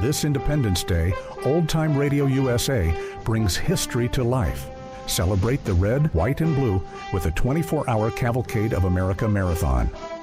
This Independence Day, Old Time Radio USA brings history to life. Celebrate the red, white, and blue with a 24-hour Cavalcade of America Marathon.